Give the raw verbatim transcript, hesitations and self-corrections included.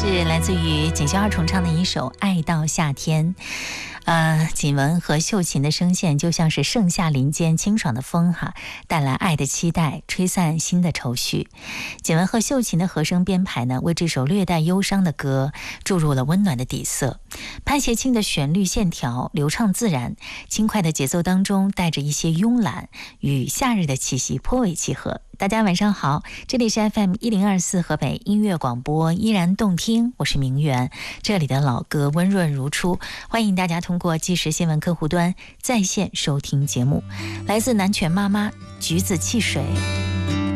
是来自于锦绣二重唱的一首《爱到夏天》。呃，锦文和秀琴的声线就像是盛夏林间清爽的风哈，带来爱的期待，吹散心的愁绪。锦文和秀琴的和声编排呢，为这首略带忧伤的歌注入了温暖的底色。潘协庆的旋律线条流畅自然，轻快的节奏当中带着一些慵懒，与夏日的气息颇为契合。大家晚上好，这里是 F M 一零二四河北音乐广播，依然动听，我是明媛，这里的老歌温润如初，欢迎大家通过即时新闻客户端在线收听节目。来自南拳妈妈橘子汽水。